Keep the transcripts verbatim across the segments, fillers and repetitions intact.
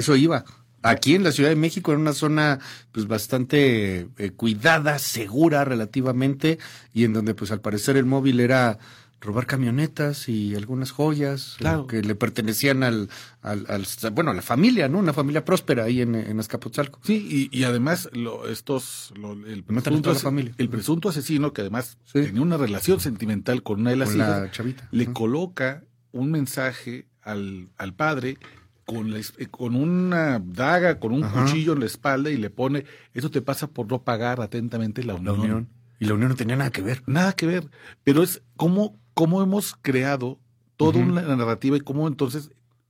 Eso iba. Aquí en la Ciudad de México, en una zona pues bastante eh, cuidada, segura relativamente, y en donde pues al parecer el móvil era robar camionetas y algunas joyas, claro, eh, que le pertenecían al, al, al, bueno, a la familia, ¿no? Una familia próspera ahí en, en Azcapotzalco. Sí, y, y además lo, estos, lo, el, presunto, la familia. el presunto asesino, que además sí. tenía una relación sentimental con una de las con hijas, la chavita. le uh-huh. coloca un mensaje al, al padre con, la, con una daga, con un uh-huh. cuchillo en la espalda, y le pone: eso te pasa por no pagar atentamente la unión. la unión. Y la unión no tenía nada que ver. Nada que ver, pero es como cómo hemos creado toda uh-huh. una narrativa, y cómo entonces,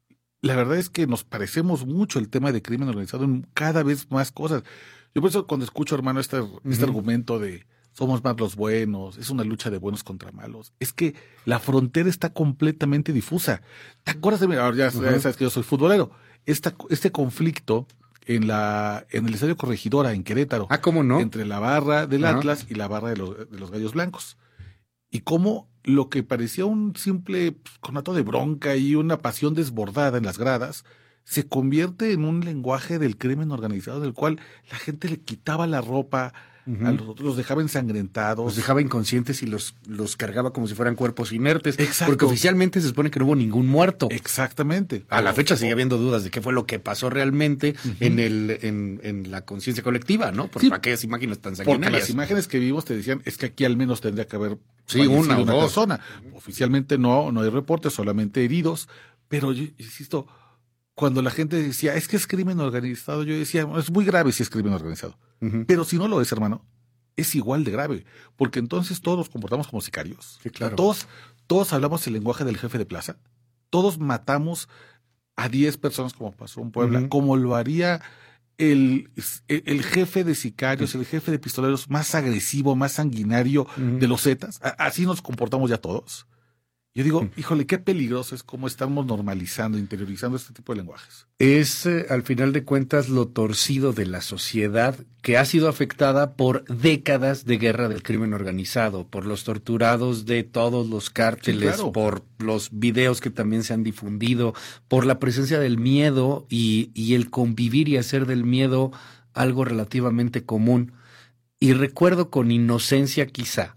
la verdad es que nos parecemos mucho el tema de crimen organizado en cada vez más cosas. Yo por eso cuando escucho, hermano, este, uh-huh. este argumento de somos más los buenos, es una lucha de buenos contra malos, es que la frontera está completamente difusa. ¿Te acuerdas de mí? Ahora ya, uh-huh. ya sabes que yo soy futbolero. Esta, este conflicto en la en el Estadio Corregidora, en Querétaro. Ah, ¿cómo no? Entre la barra del uh-huh. Atlas y la barra de los, de los Gallos Blancos. Y cómo lo que parecía un simple pues, conato de bronca y una pasión desbordada en las gradas se convierte en un lenguaje del crimen organizado, del cual la gente le quitaba la ropa, uh-huh. a los otros los dejaba ensangrentados. Los dejaba inconscientes y los, los cargaba como si fueran cuerpos inertes. Exacto. Porque oficialmente se supone que no hubo ningún muerto. Exactamente. A la fecha sigue habiendo dudas de qué fue lo que pasó realmente uh-huh. en el en, en la conciencia colectiva, ¿no? Porque sí, aquellas imágenes tan sanguinarias. Porque las imágenes que vimos te decían, es que aquí al menos tendría que haber sí, una o una dos. persona. Oficialmente no, no hay reportes, solamente heridos. Pero yo insisto, cuando la gente decía, es que es crimen organizado, yo decía, es muy grave si es crimen organizado. Uh-huh. Pero si no lo es, hermano, es igual de grave, porque entonces todos nos comportamos como sicarios. Sí, claro. Todos, todos hablamos el lenguaje del jefe de plaza, todos matamos a diez personas como pasó en Puebla, uh-huh. como lo haría el, el jefe de sicarios, uh-huh. el jefe de pistoleros más agresivo, más sanguinario uh-huh. de los Zetas. Así nos comportamos ya todos. Yo digo, híjole, qué peligroso es cómo estamos normalizando, interiorizando este tipo de lenguajes. Es, eh, al final de cuentas, lo torcido de la sociedad que ha sido afectada por décadas de guerra del crimen organizado, por los torturados de todos los cárteles, sí, claro. por los videos que también se han difundido, por la presencia del miedo y, y el convivir y hacer del miedo algo relativamente común. Y recuerdo con inocencia quizá,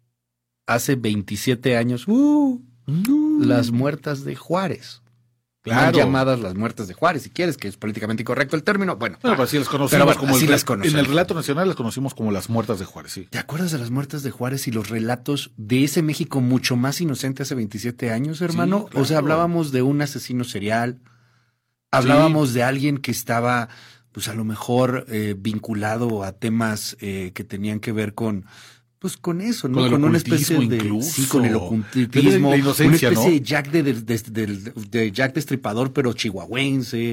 hace veintisiete años, uh, uh, las muertas de Juárez. Claro. Llamadas las muertas de Juárez, si quieres, que es políticamente incorrecto el término. Bueno, bueno pues así las conocimos bueno, como así el, las conocemos. En el relato nacional las conocimos como las muertas de Juárez, sí. ¿Te acuerdas de las muertas de Juárez y los relatos de ese México mucho más inocente hace veintisiete años, hermano? Sí, claro. O sea, hablábamos de un asesino serial, hablábamos sí. de alguien que estaba, pues a lo mejor eh, vinculado a temas eh, que tenían que ver con... Pues con eso, ¿no? Con, con una especie de incluso. Sí, con el ocultismo, una especie ¿no? de Jack de, de, de, de, de Jack Destripador, pero chihuahuense.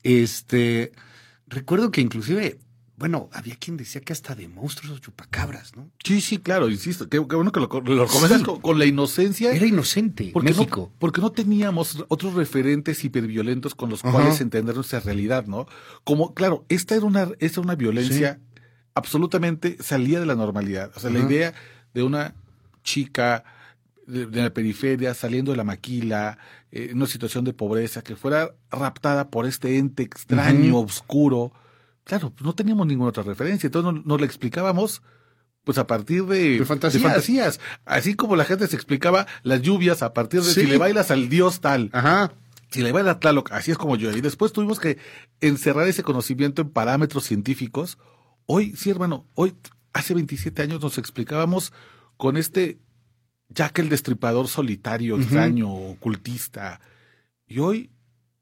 Este, recuerdo que inclusive, bueno, había quien decía que hasta de monstruos o chupacabras, ¿no? Sí, sí, claro, insisto, qué, qué bueno que lo, lo comentas sí. con, con la inocencia. Era inocente, porque México. No, porque no teníamos otros referentes hiperviolentos con los Ajá. cuales entender nuestra realidad, ¿no? Como, claro, esta era una, esta era una violencia... Sí. absolutamente salía de la normalidad. O sea, uh-huh. la idea de una chica de, de la periferia saliendo de la maquila, eh, en una situación de pobreza, que fuera raptada por este ente extraño, uh-huh. oscuro. Claro, pues no teníamos ninguna otra referencia. Entonces nos, nos la explicábamos pues a partir de, de, fantasías. de fantasías. Así como la gente se explicaba las lluvias a partir de sí. si le bailas al dios tal. Ajá. Si le bailas a Tlaloc, así es como yo. Y después tuvimos que encerrar ese conocimiento en parámetros científicos. Hoy, sí, hermano, hoy, hace veintisiete años nos explicábamos con este Jack el Destripador solitario, uh-huh. extraño, ocultista. Y hoy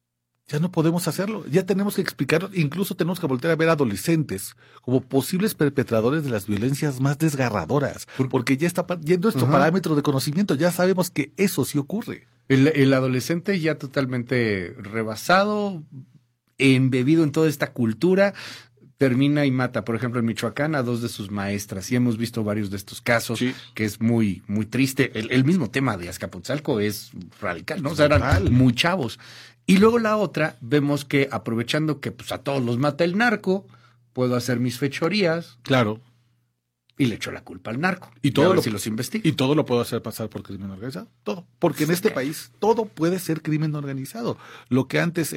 ya no podemos hacerlo. Ya tenemos que explicar, incluso tenemos que volver a ver adolescentes como posibles perpetradores de las violencias más desgarradoras. Porque ya está ya en nuestro uh-huh. parámetro de conocimiento, ya sabemos que eso sí ocurre. El, el adolescente ya totalmente rebasado, embebido en toda esta cultura, termina y mata, por ejemplo, en Michoacán a dos de sus maestras. Y hemos visto varios de estos casos, sí. que es muy, muy triste. El, el mismo tema de Azcapotzalco es radical, ¿no? O sea, eran muy chavos. Y luego la otra, vemos que aprovechando que pues a todos los mata el narco, puedo hacer mis fechorías. Claro. Y le echo la culpa al narco. Y todo lo, si los investigo. Y todo lo puedo hacer pasar por crimen organizado. Todo. Porque en este país todo puede ser crimen organizado. Lo que antes era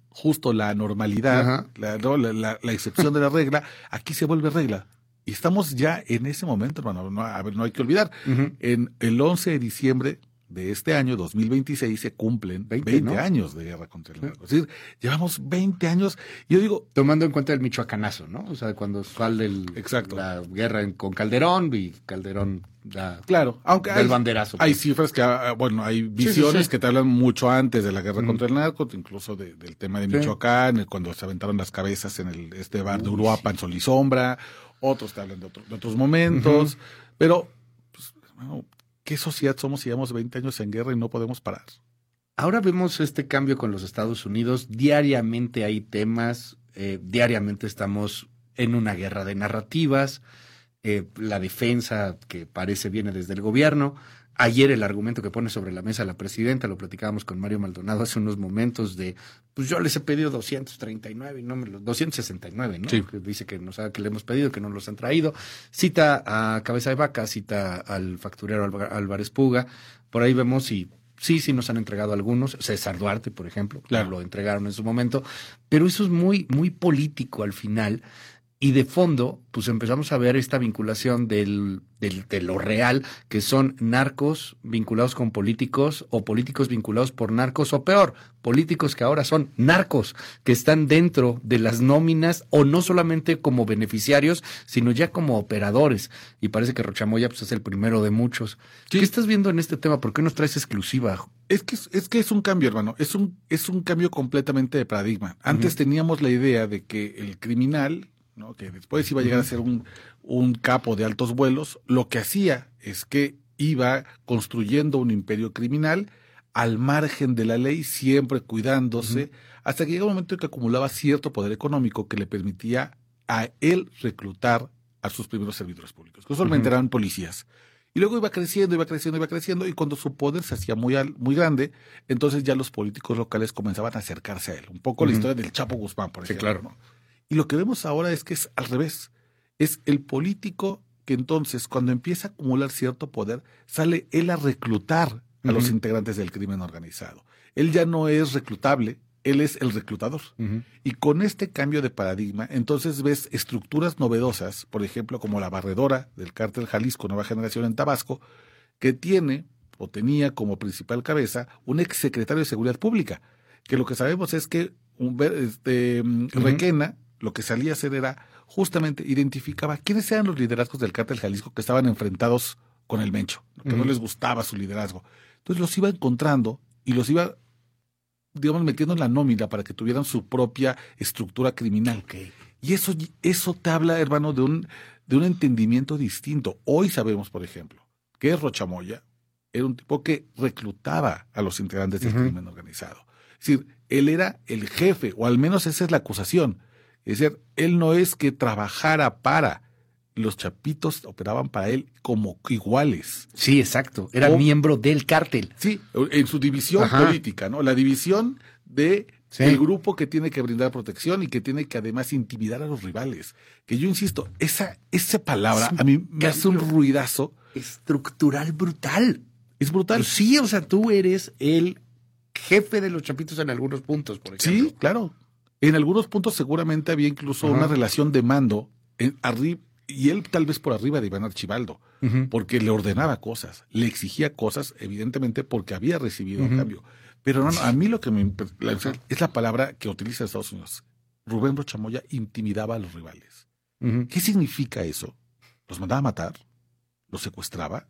justo la normalidad, la, ¿no? la, la, la excepción de la regla, aquí se vuelve regla. Y estamos ya en ese momento, hermano, no, a ver, no hay que olvidar, uh-huh. en el once de diciembre de este año, dos mil veintiséis, se cumplen veinte, veinte ¿no? años de guerra contra el narco. Es decir, llevamos veinte años, y yo digo... Tomando en cuenta el michoacanazo, ¿no? O sea, cuando sale el, exacto. la guerra en, con Calderón, y Calderón da claro, aunque el banderazo. Hay cifras que, bueno, hay visiones sí, sí, sí. que te hablan mucho antes de la guerra mm. contra el narco, incluso de, del tema de Michoacán, sí. cuando se aventaron las cabezas en el este bar Uy, de Uruapan, sí. Sol y Sombra, otros te hablan de, otro, de otros momentos, uh-huh. pero, pues, bueno, ¿qué sociedad somos si llevamos veinte años en guerra y no podemos parar? Ahora vemos este cambio con los Estados Unidos. Diariamente hay temas, eh, diariamente estamos en una guerra de narrativas, eh, la defensa que parece viene desde el gobierno. Ayer el argumento que pone sobre la mesa la presidenta, lo platicábamos con Mario Maldonado hace unos momentos de, pues yo les he pedido doscientos treinta y nueve y no me los, doscientos sesenta y nueve, ¿no? Sí. Que dice que no sabe que le hemos pedido, que no los han traído. Cita a Cabeza de Vaca, cita al facturero Álvarez Puga. Por ahí vemos y sí, sí nos han entregado algunos. César Duarte, por ejemplo, claro. lo entregaron en su momento. Pero eso es muy, muy político al final. Y de fondo, pues empezamos a ver esta vinculación del, del, de lo real, que son narcos vinculados con políticos o políticos vinculados por narcos o peor, políticos que ahora son narcos, que están dentro de las nóminas o no solamente como beneficiarios, sino ya como operadores. Y parece que Rochamoya pues, es el primero de muchos. Sí. ¿Qué estás viendo en este tema? ¿Por qué nos traes exclusiva? Es que es, que es un cambio, hermano. Es un, es un cambio completamente de paradigma. Antes uh-huh. teníamos la idea de que el criminal... ¿no? que después iba a llegar a ser un, un capo de altos vuelos, lo que hacía es que iba construyendo un imperio criminal al margen de la ley, siempre cuidándose, uh-huh. hasta que llegó un momento en que acumulaba cierto poder económico que le permitía a él reclutar a sus primeros servidores públicos, que usualmente uh-huh. eran policías. Y luego iba creciendo, iba creciendo, iba creciendo, y cuando su poder se hacía muy, al, muy grande, entonces ya los políticos locales comenzaban a acercarse a él. Un poco uh-huh. la historia del Chapo Guzmán, por ejemplo. Sí, claro. ¿no? Y lo que vemos ahora es que es al revés. Es el político que entonces, cuando empieza a acumular cierto poder, sale él a reclutar a uh-huh. los integrantes del crimen organizado. Él ya no es reclutable, él es el reclutador. Uh-huh. Y con este cambio de paradigma, entonces ves estructuras novedosas, por ejemplo, como la barredora del cártel Jalisco Nueva Generación en Tabasco, que tiene o tenía como principal cabeza un exsecretario de Seguridad Pública, que lo que sabemos es que un, este, uh-huh. Requena, lo que salía a hacer era justamente identificaba quiénes eran los liderazgos del cártel Jalisco que estaban enfrentados con el Mencho, que uh-huh. no les gustaba su liderazgo. Entonces los iba encontrando y los iba, digamos, metiendo en la nómina para que tuvieran su propia estructura criminal. Okay. Y eso, eso te habla, hermano, de un, de un entendimiento distinto. Hoy sabemos, por ejemplo, que Rochamoya era un tipo que reclutaba a los integrantes del uh-huh. crimen organizado. Es decir, él era el jefe, o al menos esa es la acusación. Es decir, él no es que trabajara para, los chapitos operaban para él como iguales. Sí, exacto, era o, miembro del cártel. Sí, en su división Ajá. política, ¿no? La división de sí. el grupo que tiene que brindar protección y que tiene que además intimidar a los rivales. Que yo insisto, esa, esa palabra a mí me hace un ruidazo. Estructural brutal. Es brutal. Pues sí, o sea, tú eres el jefe de los chapitos en algunos puntos, por ejemplo. Sí, claro. En algunos puntos seguramente había incluso uh-huh. una relación de mando en arriba, y él tal vez por arriba de Iván Archibaldo, uh-huh. porque le ordenaba cosas, le exigía cosas, evidentemente porque había recibido uh-huh. un cambio. Pero no, no, a mí lo que me la, es la palabra que utiliza Estados Unidos. Rubén Rochamoya intimidaba a los rivales. Uh-huh. ¿Qué significa eso? ¿Los mandaba a matar? ¿Los secuestraba?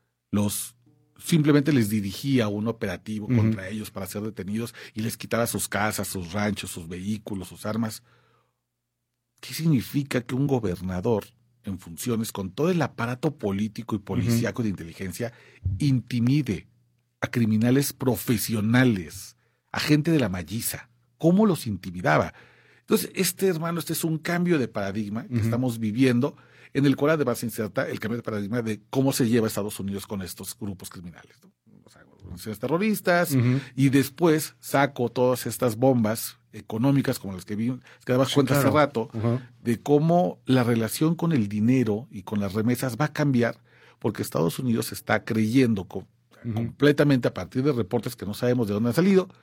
¿Los simplemente les dirigía un operativo uh-huh. contra ellos para ser detenidos y les quitaba sus casas, sus ranchos, sus vehículos, sus armas? ¿Qué significa que un gobernador en funciones con todo el aparato político y policíaco uh-huh. de inteligencia intimide a criminales profesionales, a gente de la malliza? ¿Cómo los intimidaba? Entonces, este hermano, este es un cambio de paradigma que uh-huh. estamos viviendo, en el cual además se inserta el cambio de paradigma de cómo se lleva Estados Unidos con estos grupos criminales, ¿no? O sea, organizaciones terroristas, uh-huh. y después saco todas estas bombas económicas como las que vi, que dabas sí, cuenta claro. hace rato, uh-huh. de cómo la relación con el dinero y con las remesas va a cambiar, porque Estados Unidos está creyendo con, uh-huh. completamente, a partir de reportes que no sabemos de dónde han salido,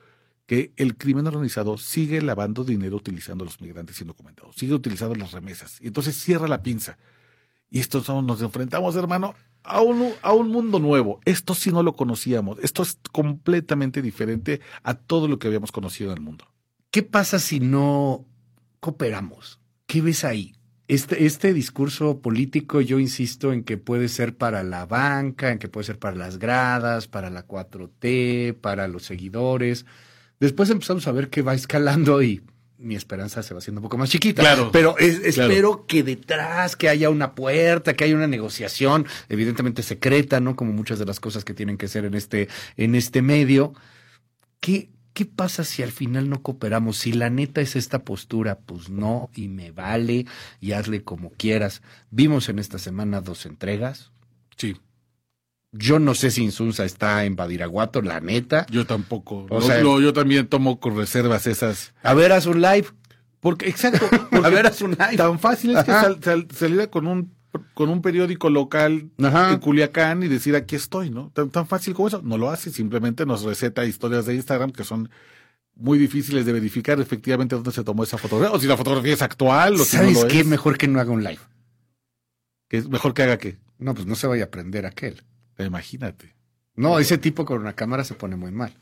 que el crimen organizado sigue lavando dinero utilizando a los migrantes indocumentados, sigue utilizando las remesas, y entonces cierra la pinza. Y esto nos enfrentamos, hermano, a un, a un mundo nuevo. Esto sí no lo conocíamos, esto es completamente diferente a todo lo que habíamos conocido en el mundo. ¿Qué pasa si no cooperamos? ¿Qué ves ahí? Este, este discurso político, yo insisto en que puede ser para la banca, en que puede ser para las gradas, para la cuatro T, para los seguidores. Después empezamos a ver que va escalando y mi esperanza se va haciendo un poco más chiquita. Claro. Pero es, espero claro. que detrás, que haya una puerta, que haya una negociación, evidentemente secreta, ¿no? Como muchas de las cosas que tienen que ser en este, en este medio. ¿Qué, qué pasa si al final no cooperamos? Si la neta es esta postura, pues no, y me vale, y hazle como quieras. Vimos en esta semana dos entregas. Sí. Yo no sé si Insunza está en Badiraguato, la neta. Yo tampoco. O Lo, sea, lo, yo también tomo con reservas esas. A ver, haz un live. Porque, exacto. Porque a ver, haz un live. Tan fácil es Ajá. que sal, sal, saliera con un con un periódico local Ajá. en Culiacán y decir aquí estoy, ¿no? Tan, tan fácil como eso. No lo hace, simplemente nos receta historias de Instagram que son muy difíciles de verificar efectivamente dónde se tomó esa fotografía, o si la fotografía es actual, o si no ¿Sabes lo qué? es. Mejor que no haga un live. Que es mejor que haga qué. No, pues no se vaya a aprender aquel. Imagínate. No, ese tipo con una cámara se pone muy mal.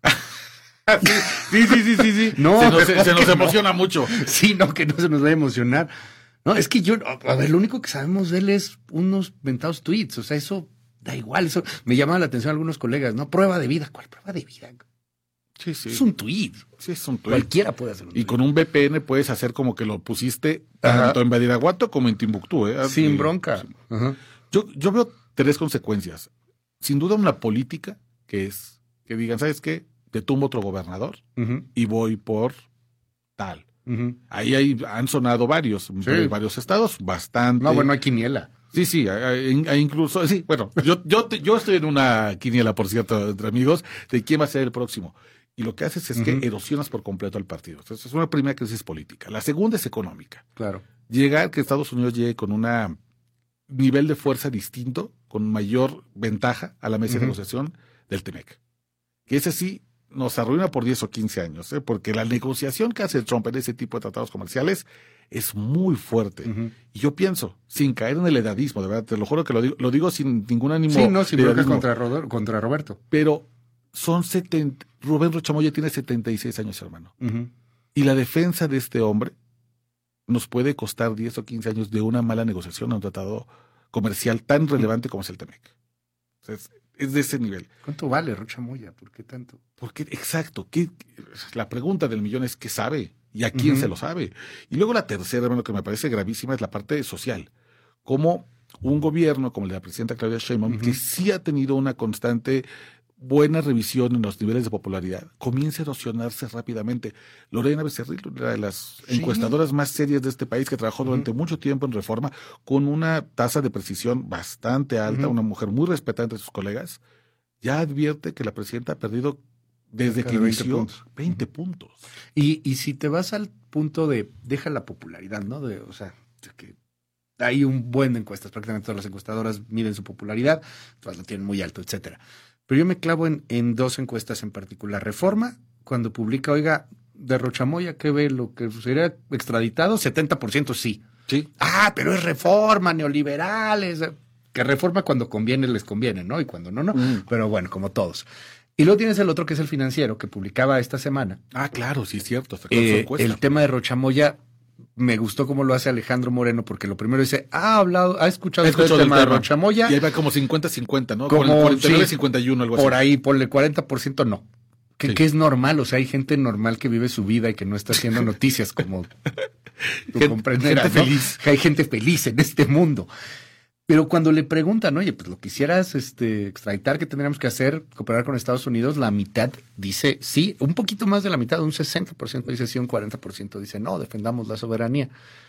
Sí, sí, sí, sí, sí. No, se nos, mejor se nos que emociona no. mucho. Sí, no, que no se nos vaya a emocionar. No, es que yo, a ver, lo único que sabemos de él es unos ventados tweets. O sea, eso da igual. Eso me llama la atención a algunos colegas, ¿no? Prueba de vida. ¿Cuál prueba de vida? Sí, sí. Es un tweet. Sí, es un tweet. Cualquiera puede hacer un Y tweet. con un V P N puedes hacer como que lo pusiste Ajá. tanto en Badiraguato como en Timbuktu, ¿eh? Sin Y- bronca. Ajá. Yo, yo veo tres consecuencias. Sin duda una política, que es que digan, ¿sabes qué? Te tumbo otro gobernador Ujú, y voy por tal. ujú. Ahí hay, han sonado varios, en varios estados, bastante. No, bueno, hay quiniela. Sí, sí, hay, hay- hay incluso, sí, bueno, yo, yo, te- yo estoy en una quiniela, por cierto, entre amigos, de quién va a ser el próximo. Y lo que haces es que Ujú. erosionas por completo al partido. Entonces, es una primera crisis política. La segunda es económica. Claro. Llegar que Estados Unidos llegue con un nivel de fuerza distinto, con mayor ventaja a la mesa de Ujú. negociación del Temec. Que ese sí nos arruina por diez o quince años, ¿eh? Porque la negociación que hace Trump en ese tipo de tratados comerciales es muy fuerte. Ujú. Y yo pienso, sin caer en el edadismo, de verdad, te lo juro que lo digo, lo digo sin ningún ánimo Sí, no, sin de bronca edadismo, contra, Rodo- contra Roberto. pero son setenta, Rubén Rochamoya tiene setenta y seis años, hermano. Ujú. Y la defensa de este hombre nos puede costar diez o quince años de una mala negociación a un tratado comercial tan relevante como es el Temec. O sea, es, es de ese nivel. ¿Cuánto vale Rocha Moya? ¿Por qué tanto? Porque, exacto, ¿qué, la pregunta del millón es ¿qué sabe? ¿Y a quién Ujú. se lo sabe? Y luego la tercera, hermano, que me parece gravísima es la parte social. Como un gobierno como el de la presidenta Claudia Sheinbaum, Ujú. que sí ha tenido una constante buena revisión en los niveles de popularidad, comienza a erosionarse rápidamente. Lorena Becerril, una de las Sí. encuestadoras más serias de este país, que trabajó durante Ujú. mucho tiempo en Reforma, con una tasa de precisión bastante alta, Ujú. una mujer muy respetada entre sus colegas, ya advierte que la presidenta ha perdido desde Cerca que de veinte inició puntos. veinte puntos. Y, y si te vas al punto de deja la popularidad, ¿no? De, o sea, de que hay un buen de encuestas, prácticamente todas las encuestadoras miden su popularidad, todas la tienen muy alto, etcétera. Pero yo me clavo en, en dos encuestas en particular. Reforma, cuando publica, oiga, de Rochamoya, ¿qué ve? Lo que sería extraditado, setenta por ciento sí. Sí. Ah, pero es Reforma, neoliberales. Que Reforma cuando conviene les conviene, ¿no? Y cuando no, no. Mm. Pero bueno, como todos. Y luego tienes el otro que es el Financiero, que publicaba esta semana. Ah, claro, sí es cierto. sacó su Eh, encuesta. el tema de Rochamoya, me gustó cómo lo hace Alejandro Moreno, porque lo primero dice, ha hablado, ha escuchado He usted el escuchado tema el de tema. Rochamoya. Y ahí va como cincuenta cincuenta, ¿no? Como, cuarenta y nueve sí, cincuenta y uno, algo Por así. ahí, ponle cuarenta por ciento no. Que, Sí. que es normal, o sea, hay gente normal que vive su vida y que no está haciendo noticias como tú Gente- comprenderás, gente ¿no? feliz. Hay gente feliz en este mundo. Pero cuando le preguntan, oye, pues lo quisieras este, extraditar, ¿qué tendríamos que hacer? Cooperar con Estados Unidos, la mitad dice sí, un poquito más de la mitad, un sesenta por ciento dice sí, un cuarenta por ciento dice no, defendamos la soberanía.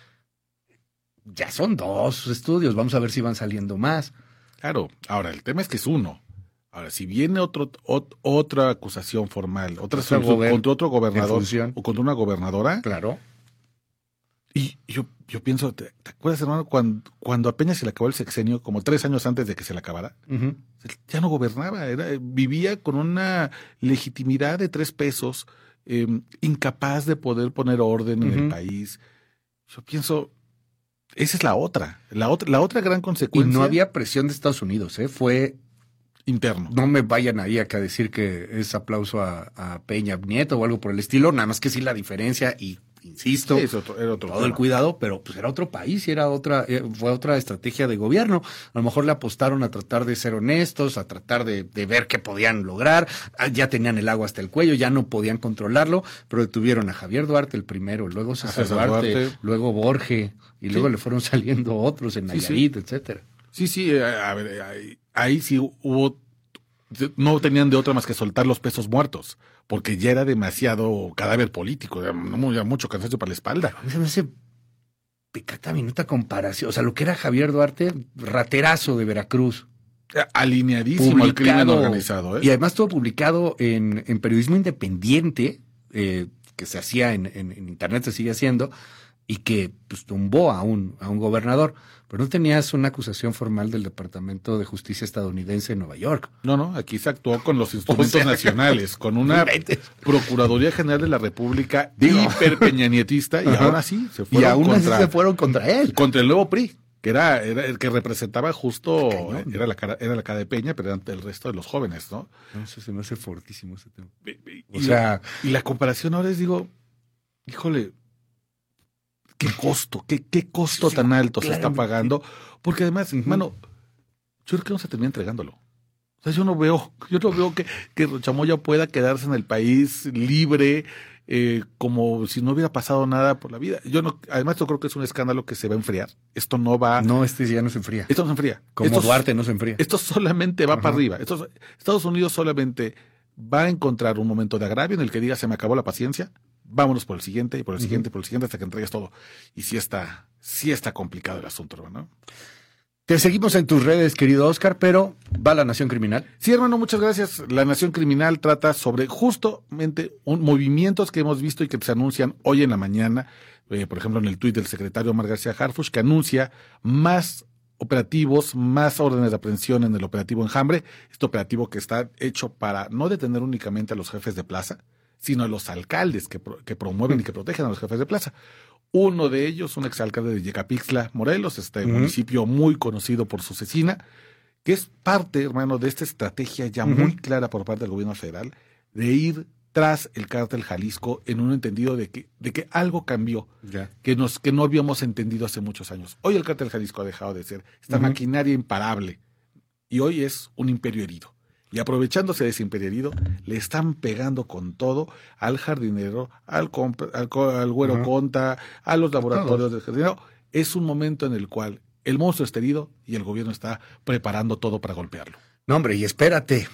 Ya son dos estudios, vamos a ver si van saliendo más. Claro. Ahora, el tema es que es uno. Ahora, si viene otro, ot- otra acusación formal, otra Otro solicitud gober- contra otro en gobernador función. o contra una gobernadora, Claro. Y yo, yo pienso, ¿te, te acuerdas, hermano, cuando, cuando a Peña se le acabó el sexenio, como tres años antes de que se le acabara? Uh-huh. Ya no gobernaba, era, vivía con una legitimidad de tres pesos, eh, incapaz de poder poner orden uh-huh. en el país. Yo pienso, esa es la otra, la otra, la otra gran consecuencia. Y no había presión de Estados Unidos, ¿eh? Fue interno. No me vayan ahí acá a decir que es aplauso a, a Peña Nieto o algo por el estilo, nada más que sí la diferencia y insisto, sí, es otro, era otro todo tema. El cuidado, pero pues era otro país y era otra, fue otra estrategia de gobierno. A lo mejor le apostaron a tratar de ser honestos, a tratar de, de ver qué podían lograr. Ya tenían el agua hasta el cuello, ya no podían controlarlo, pero detuvieron a Javier Duarte el primero, luego César Duarte, Duarte, luego Borge, y luego sí. le fueron saliendo otros en Nayarit, sí, sí. etcétera. Sí, sí, a ver, ahí, ahí sí hubo, no tenían de otra más que soltar los pesos muertos, porque ya era demasiado cadáver político, ya, ya mucho cansancio para la espalda. Se me hace pecata minuta comparación, o sea, lo que era Javier Duarte, raterazo de Veracruz. Alineadísimo al crimen organizado. ¿eh? Y además todo publicado en, en periodismo independiente, eh, que se hacía en, en, en internet, se sigue haciendo, y que pues tumbó a un, a un gobernador. Pero no tenías una acusación formal del Departamento de Justicia estadounidense en Nueva York. No, no, aquí se actuó con los instrumentos o sea, nacionales, con una Procuraduría General de la República hiperpeñanietista, y ahora sí se fueron y aún contra, así se fueron contra él. Contra el nuevo P R I, que era, era el que representaba justo, era la cara, era la cara de Peña, pero ante el resto de los jóvenes, ¿no? No sé, se me hace fortísimo ese tema. Y, o y sea, la, y la comparación ahora es, digo, híjole, qué costo, qué, qué costo sí, tan alto claro, se está pagando, porque además, uh-huh. mano, yo creo que no se termina entregándolo. O sea, yo no veo, yo no veo que, que Chamoya pueda quedarse en el país libre, eh, como si no hubiera pasado nada por la vida. Yo no, además yo creo que es un escándalo que se va a enfriar. Esto no va. No, este ya no se enfría. Esto no se enfría. Como esto, Duarte no se enfría. Esto solamente va uh-huh. para arriba. Esto, Estados Unidos solamente va a encontrar un momento de agravio en el que diga se me acabó la paciencia. Vámonos por el siguiente, y por el siguiente, uh-huh. por el siguiente, hasta que entregues todo. Y sí está, sí está complicado el asunto, hermano. Te seguimos en tus redes, querido Oscar, pero ¿va La Nación Criminal? Sí, hermano, muchas gracias. La Nación Criminal trata sobre justamente un, movimientos que hemos visto y que se anuncian hoy en la mañana. Eh, por ejemplo, en el tuit del secretario Omar García Harfuch, que anuncia más operativos, más órdenes de aprehensión en el operativo Enjambre. Este operativo que está hecho para no detener únicamente a los jefes de plaza, sino a los alcaldes que, pro, que promueven y que protegen a los jefes de plaza. Uno de ellos, un exalcalde de Yecapixtla, Morelos, este uh-huh. municipio muy conocido por su cecina, que es parte, hermano, de esta estrategia ya uh-huh. muy clara por parte del gobierno federal de ir tras el cártel Jalisco en un entendido de que, de que algo cambió, yeah. que, nos, que no habíamos entendido hace muchos años. Hoy el cártel Jalisco ha dejado de ser esta uh-huh. maquinaria imparable y hoy es un imperio herido. Y aprovechándose de ese imperio herido, le están pegando con todo al jardinero, al, comp- al, al güero uh-huh. Conta, a los laboratorios del jardinero. Es un momento en el cual el monstruo está herido y el gobierno está preparando todo para golpearlo. No, hombre, y espérate.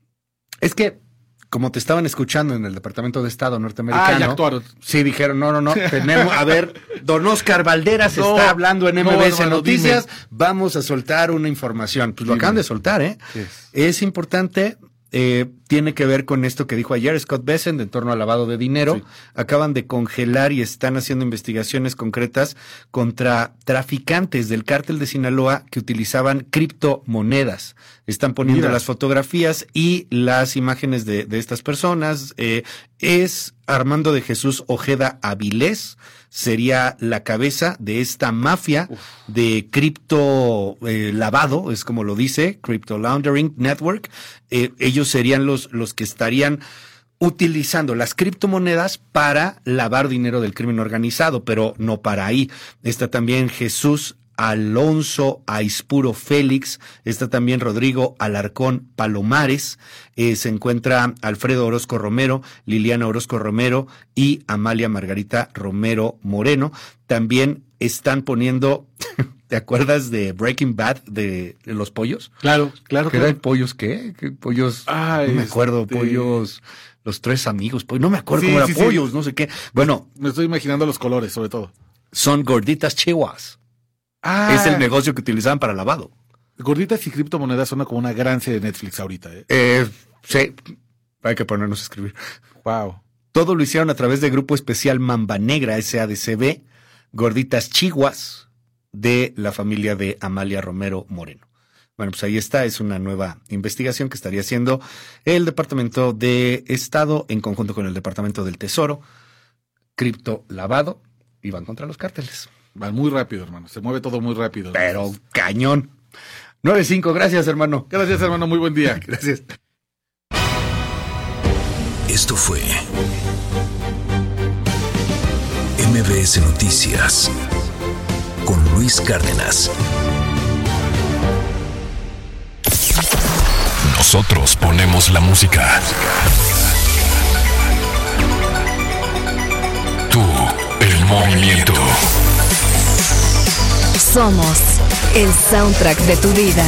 Es que, como te estaban escuchando en el Departamento de Estado norteamericano. Ah, ya actuaron. Sí, dijeron, no, no, no, tenemos, a ver, don Oscar Valderas no, está hablando en M B S no, hermano, Noticias, dime. Vamos a soltar una información. Pues lo dime. Acaban de soltar, ¿eh? Yes. Es importante, eh, tiene que ver con esto que dijo ayer Scott Bessent en torno al lavado de dinero. Sí. Acaban de congelar y están haciendo investigaciones concretas contra traficantes del cártel de Sinaloa que utilizaban criptomonedas. Están poniendo Mira. las fotografías y las imágenes de, de estas personas. Eh, es Armando de Jesús Ojeda Avilés, sería la cabeza de esta mafia Uf. de cripto eh, lavado, es como lo dice, Crypto Laundering Network. Eh, ellos serían los, los que estarían utilizando las criptomonedas para lavar dinero del crimen organizado, pero no para ahí. Está también Jesús Alonso Aispuro Félix, está también Rodrigo Alarcón Palomares, eh, se encuentra Alfredo Orozco Romero, Liliana Orozco Romero y Amalia Margarita Romero Moreno. También están poniendo, ¿te acuerdas de Breaking Bad de, de los pollos? Claro, claro. ¿Qué eran pollos qué? ¿Qué pollos? Ah, no me acuerdo, este... pollos... Los tres amigos, pues no me acuerdo sí, cómo eran sí, pollos, sí. no sé qué. Bueno. Me estoy imaginando los colores, sobre todo. Son gorditas chihuas. Ah. Es el negocio que utilizaban para lavado. Gorditas y criptomonedas suena como una gran serie de Netflix ahorita, ¿eh? Eh, sí. Hay que ponernos a escribir. Wow. Todo lo hicieron a través de Grupo Especial Mamba Negra, S A D C B, gorditas chihuas de la familia de Amalia Romero Moreno. Bueno, pues ahí está, es una nueva investigación que estaría haciendo el Departamento de Estado en conjunto con el Departamento del Tesoro. Cripto lavado y van contra los cárteles. Van muy rápido, hermano, se mueve todo muy rápido. Pero hermano. Cañón. nueve cinco, gracias, hermano. Gracias, hermano, muy buen día. Gracias. Esto fue M B S Noticias con Luis Cárdenas. Nosotros ponemos la música. Tú, el movimiento. Somos el soundtrack de tu vida.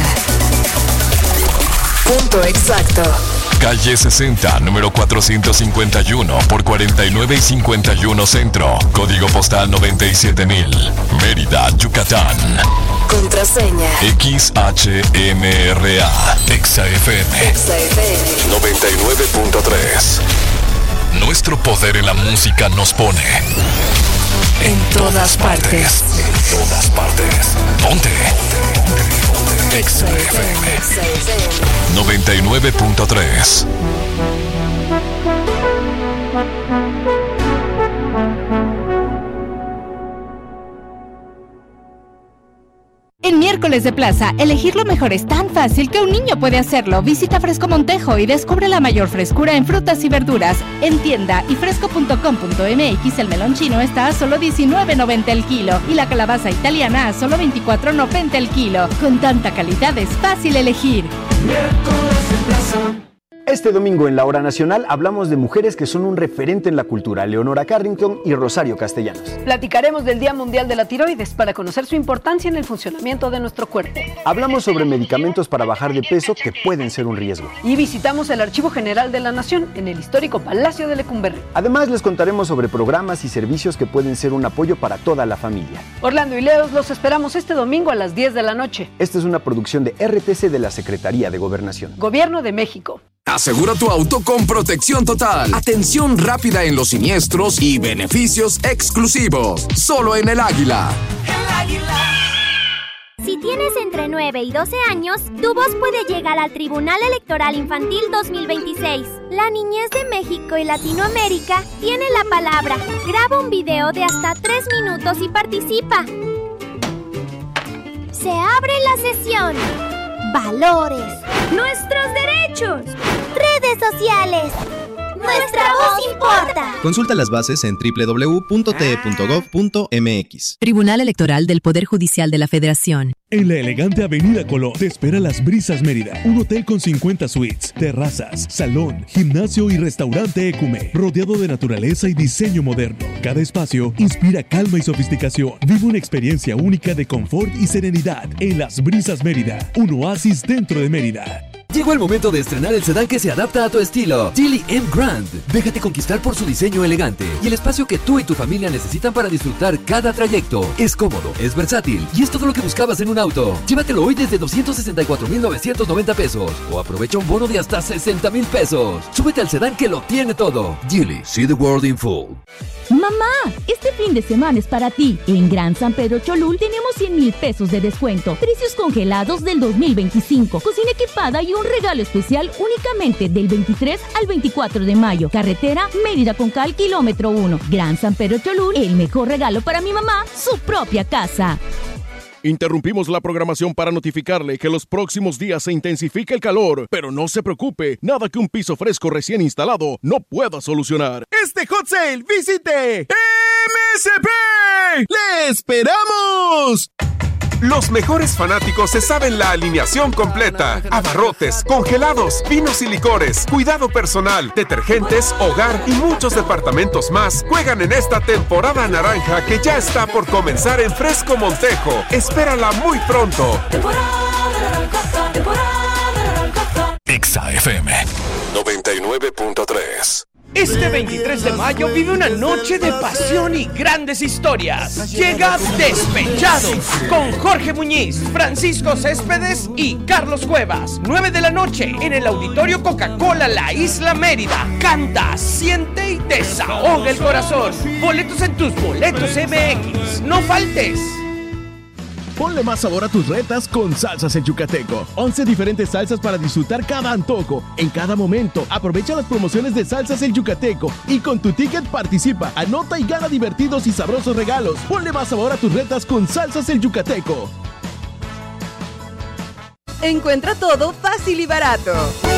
Punto exacto. Calle sesenta, número cuatrocientos cincuenta y uno por cuarenta y nueve y cincuenta y uno Centro. Código postal noventa y siete mil. Mérida, Yucatán. Contraseña X H M R A. Exa F M. Exa F M noventa y nueve punto tres. Nuestro poder en la música nos pone en todas partes. En todas partes. ¿Dónde? Exa F M noventa y nueve punto tres. En Miércoles de Plaza, elegir lo mejor es tan fácil que un niño puede hacerlo. Visita Fresco Montejo y descubre la mayor frescura en frutas y verduras. En tienda y fresco punto com punto m x el melón chino está a solo diecinueve noventa el kilo y la calabaza italiana a solo veinticuatro noventa el kilo. Con tanta calidad es fácil elegir. Miércoles de Plaza. Este domingo en La Hora Nacional hablamos de mujeres que son un referente en la cultura, Leonora Carrington y Rosario Castellanos. Platicaremos del Día Mundial de la Tiroides para conocer su importancia en el funcionamiento de nuestro cuerpo. Hablamos sobre medicamentos para bajar de peso que pueden ser un riesgo. Y visitamos el Archivo General de la Nación en el histórico Palacio de Lecumberri. Además les contaremos sobre programas y servicios que pueden ser un apoyo para toda la familia. Orlando y Leos los esperamos este domingo a las diez de la noche. Esta es una producción de R T C de la Secretaría de Gobernación. Gobierno de México. Asegura tu auto con protección total, atención rápida en los siniestros y beneficios exclusivos. Solo en El Águila. El Águila. Si tienes entre nueve y doce años, tu voz puede llegar al Tribunal Electoral Infantil dos mil veintiséis. La niñez de México y Latinoamérica tiene la palabra. Graba un video de hasta tres minutos y participa. Se abre la sesión. Valores. Nuestros derechos. Redes sociales. Nuestra voz importa. Consulta las bases en doble u doble u doble u punto t e punto gov punto m x. Tribunal Electoral del Poder Judicial de la Federación. En la elegante Avenida Colón te espera Las Brisas Mérida, un hotel con cincuenta suites, terrazas, salón, gimnasio y restaurante Ecume, rodeado de naturaleza y diseño moderno. Cada espacio inspira calma y sofisticación. Vive una experiencia única de confort y serenidad en Las Brisas Mérida, un oasis dentro de Mérida. Llegó el momento de estrenar el sedán que se adapta a tu estilo. Geely M Grand. Déjate conquistar por su diseño elegante y el espacio que tú y tu familia necesitan para disfrutar cada trayecto. Es cómodo, es versátil y es todo lo que buscabas en un auto. Llévatelo hoy desde doscientos sesenta y cuatro mil novecientos noventa pesos o aprovecha un bono de hasta sesenta mil pesos. Súbete al sedán que lo tiene todo. Geely, see the world in full. Mamá, este fin de semana es para ti. En Gran San Pedro Cholul tenemos cien mil pesos de descuento. Precios congelados del dos mil veinticinco. Cocina equipada y un regalo especial únicamente del veintitrés al veinticuatro de mayo. Carretera Mérida Concal, kilómetro uno. Gran San Pedro Cholul, el mejor regalo para mi mamá, su propia casa. Interrumpimos la programación para notificarle que los próximos días se intensifica el calor, pero no se preocupe, nada que un piso fresco recién instalado no pueda solucionar. Este hot sale visite M S P. ¡Le esperamos! Los mejores fanáticos se saben la alineación completa. Abarrotes, congelados, vinos y licores, cuidado personal, detergentes, hogar y muchos departamentos más juegan en esta temporada naranja que ya está por comenzar en Fresco Montejo. Espérala muy pronto. Exa F M noventa y nueve punto tres. Este veintitrés de mayo vive una noche de pasión y grandes historias. Llega Despechados con Jorge Muñiz, Francisco Céspedes y Carlos Cuevas. nueve de la noche en el Auditorio Coca-Cola La Isla Mérida. Canta, siente y desahoga el corazón. Boletos en tus boletos M X. No faltes. Ponle más sabor a tus retas con Salsas El Yucateco. once diferentes salsas para disfrutar cada antojo, en cada momento. Aprovecha las promociones de Salsas El Yucateco y con tu ticket participa, anota y gana divertidos y sabrosos regalos. Ponle más sabor a tus retas con Salsas El Yucateco. Encuentra todo fácil y barato.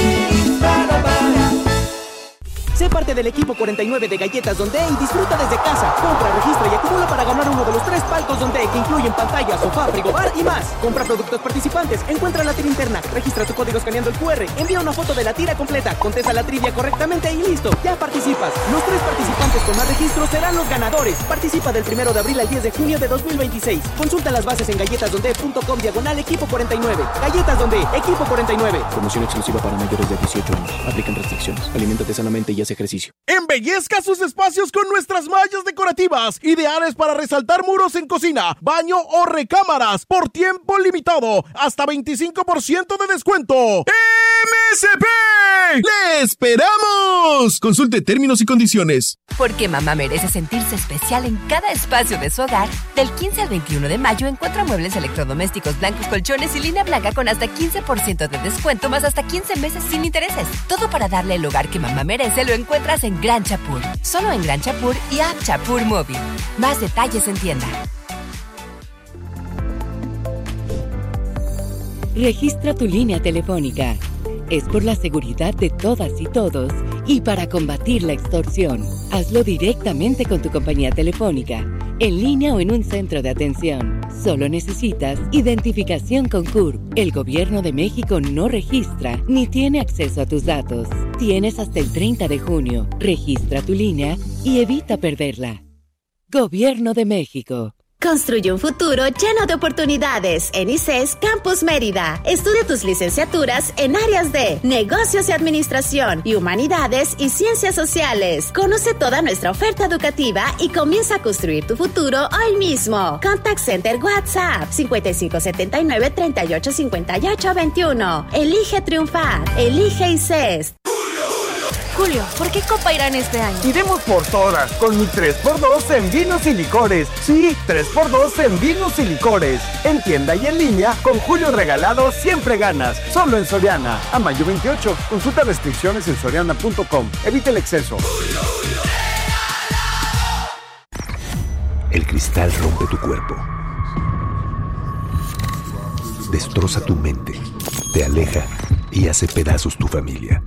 Sé parte del equipo cuarenta y nueve de Galletas Donde y disfruta desde casa. Compra, registra y acumula para ganar uno de los tres palcos Donde, que incluyen pantalla, sofá, frigobar y más. Compra productos participantes, encuentra la tira interna, registra tu código escaneando el Q R, envía una foto de la tira completa, contesta la trivia correctamente y listo, ya participas. Los tres participantes con más registros serán los ganadores. Participa del primero de abril al diez de junio de dos mil veintiséis. Consulta las bases en galletasdonde.com diagonal equipo cuarenta y nueve. Galletas Donde, equipo cuarenta y nueve. Promoción exclusiva para mayores de dieciocho años. Aplican restricciones. Aliméntate sanamente y haz ejercicio. Embellezca sus espacios con nuestras mallas decorativas, ideales para resaltar muros en cocina, baño o recámaras, por tiempo limitado, hasta veinticinco por ciento de descuento. ¡M S P! ¡Le esperamos! Consulte términos y condiciones. Porque mamá merece sentirse especial en cada espacio de su hogar. Del quince al veintiuno de mayo encuentra muebles electrodomésticos blancos, colchones y línea blanca con hasta quince por ciento de descuento, más hasta quince meses sin intereses. Todo para darle el hogar que mamá merece lo encuentras en Gran Chapur. Solo en Gran Chapur y App Chapur Móvil. Más detalles en tienda. Registra tu línea telefónica. Es por la seguridad de todas y todos y para combatir la extorsión. Hazlo directamente con tu compañía telefónica, en línea o en un centro de atención. Solo necesitas identificación con C U R P. El Gobierno de México no registra ni tiene acceso a tus datos. Tienes hasta el treinta de junio. Registra tu línea y evita perderla. Gobierno de México. Construye un futuro lleno de oportunidades en I C E S Campus Mérida. Estudia tus licenciaturas en áreas de Negocios y Administración y Humanidades y Ciencias Sociales. Conoce toda nuestra oferta educativa y comienza a construir tu futuro hoy mismo. Contact Center WhatsApp cincuenta y cinco setenta y nueve treinta y ocho cincuenta y ocho veintiuno. Elige triunfar. Elige I C E S. Julio, ¿por qué Copa Irán este año? Iremos por todas, con mi tres por dos en vinos y licores. Sí, tres por dos en vinos y licores. En tienda y en línea, con Julio regalado siempre ganas. Solo en Soriana. A mayo veintiocho. Consulta restricciones en soriana punto com. Evita el exceso. El cristal rompe tu cuerpo. Destroza tu mente. Te aleja y hace pedazos tu familia.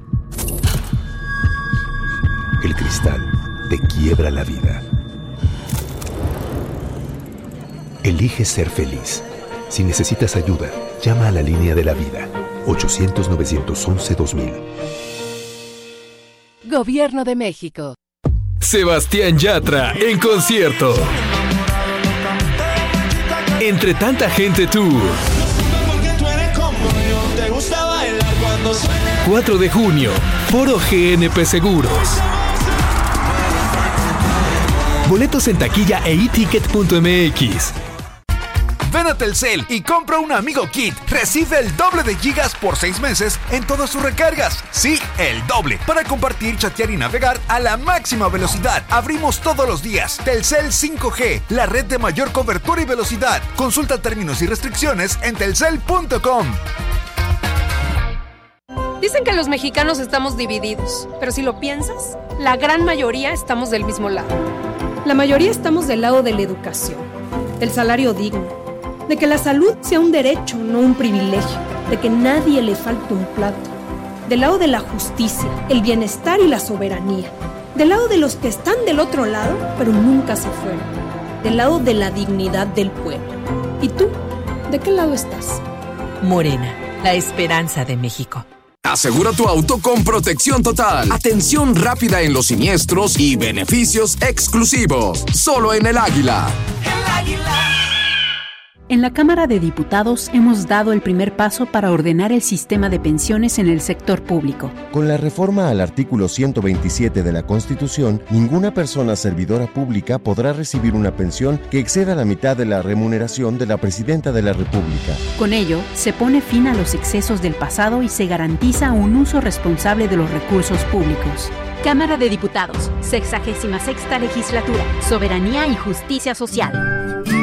El cristal te quiebra la vida. Elige ser feliz. Si necesitas ayuda, llama a la línea de la vida. ochocientos nueve once dos mil. Gobierno de México. Sebastián Yatra en concierto. Entre tanta gente tour. cuatro de junio, Foro G N P Seguros. Boletos en taquilla e i ticket punto m x. Ven a Telcel y compra un Amigo Kit. Recibe el doble de gigas por seis meses en todas sus recargas. Sí, el doble. Para compartir, chatear y navegar a la máxima velocidad. Abrimos todos los días. Telcel cinco G, la red de mayor cobertura y velocidad. Consulta términos y restricciones en telcel punto com. Dicen que los mexicanos estamos divididos, pero si lo piensas, la gran mayoría estamos del mismo lado. La mayoría estamos del lado de la educación, del salario digno, de que la salud sea un derecho, no un privilegio, de que nadie le falte un plato, del lado de la justicia, el bienestar y la soberanía, del lado de los que están del otro lado, pero nunca se fueron, del lado de la dignidad del pueblo. ¿Y tú? ¿De qué lado estás? Morena, la esperanza de México. Asegura tu auto con Protección Total. Atención rápida en los siniestros y beneficios exclusivos. Solo en El Águila. El Águila. En la Cámara de Diputados hemos dado el primer paso para ordenar el sistema de pensiones en el sector público. Con la reforma al artículo ciento veintisiete de la Constitución, ninguna persona servidora pública podrá recibir una pensión que exceda la mitad de la remuneración de la Presidenta de la República. Con ello, se pone fin a los excesos del pasado y se garantiza un uso responsable de los recursos públicos. Cámara de Diputados, sexagésima sexta legislatura, Soberanía y Justicia Social.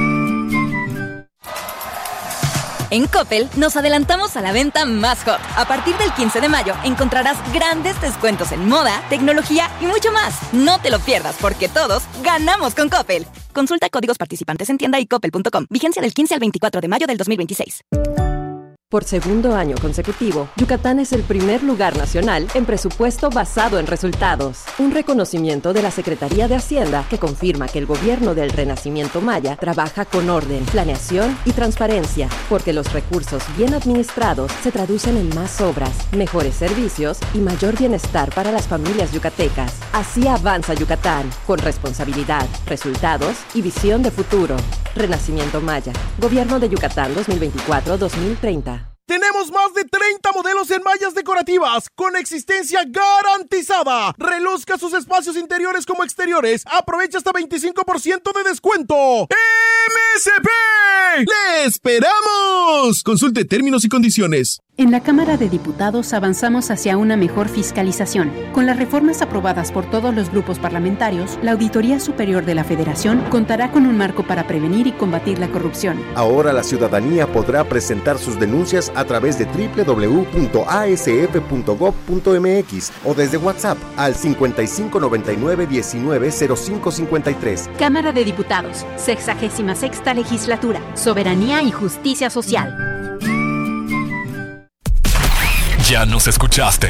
En Coppel nos adelantamos a la venta más hot. A partir del quince de mayo encontrarás grandes descuentos en moda, tecnología y mucho más. No te lo pierdas porque todos ganamos con Coppel. Consulta códigos participantes en tienda y coppel punto com. Vigencia del quince al veinticuatro de mayo del dos mil veintiséis. Por segundo año consecutivo, Yucatán es el primer lugar nacional en presupuesto basado en resultados. Un reconocimiento de la Secretaría de Hacienda que confirma que el gobierno del Renacimiento Maya trabaja con orden, planeación y transparencia, porque los recursos bien administrados se traducen en más obras, mejores servicios y mayor bienestar para las familias yucatecas. Así avanza Yucatán, con responsabilidad, resultados y visión de futuro. Renacimiento Maya, Gobierno de Yucatán dos mil veinticuatro a dos mil treinta. Tenemos más de treinta modelos en mallas decorativas con existencia garantizada. Reluzca sus espacios interiores como exteriores. Aprovecha hasta veinticinco por ciento de descuento. ¡M S P! ¡Le esperamos! Consulte términos y condiciones. En la Cámara de Diputados avanzamos hacia una mejor fiscalización. Con las reformas aprobadas por todos los grupos parlamentarios, la Auditoría Superior de la Federación contará con un marco para prevenir y combatir la corrupción. Ahora la ciudadanía podrá presentar sus denuncias a través de doble u doble u doble u punto a s f punto gob punto m x o desde WhatsApp al cincuenta y cinco noventa y nueve diecinueve cero cinco cincuenta y tres. Cámara de Diputados, sexagésima sexta legislatura, Soberanía y Justicia Social. Ya nos escuchaste.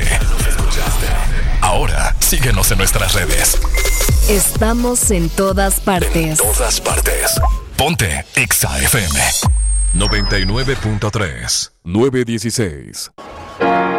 Ahora síguenos en nuestras redes. Estamos en todas partes. En todas partes. Ponte Exa F M noventa y nueve punto tres, nueve dieciséis.